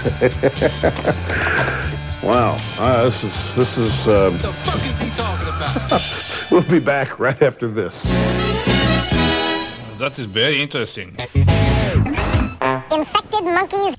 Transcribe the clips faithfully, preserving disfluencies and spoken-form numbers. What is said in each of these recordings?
Wow. Uh, this is this is. Um, What the fuck is he talking about? We'll be back right after this. That is very interesting. Infected monkeys.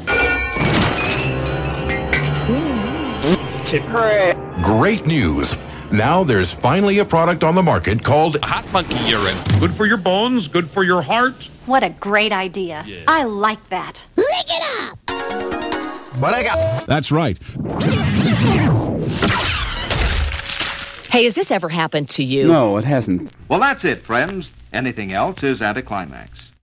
Great news. Now there's finally a product on the market called Hot Monkey Urine. Good for your bones, good for your heart. What a great idea. Yeah. I like that. Lick it up! But I got... That's right. Hey, has this ever happened to you? No, it hasn't. Well, that's it, friends. Anything else is anticlimax.